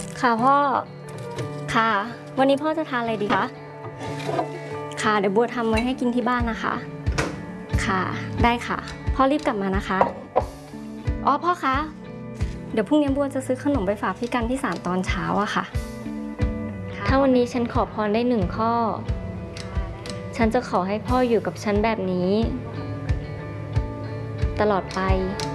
ค่ะพ่อค่ะวันนี้พ่อจะทานอะไรดีคะค่ะเดี๋ยวบัวทำไว้ให้กินที่บ้านนะคะค่ะได้ค่ะพ่อรีบกลับมานะคะอ๋อพ่อคะเดี๋ยวพรุ่งนี้บัวจะซื้อขนมไปฝากพี่กันที่ศาลตอนเช้าอะค่ะถ้าวันนี้ฉันขอพรได้1 ข้อฉันจะขอให้พ่ออยู่กับฉันแบบนี้ตลอดไป